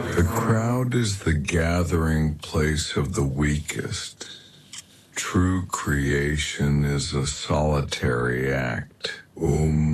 The crowd is the gathering place of the weakest. True creation is a solitary act.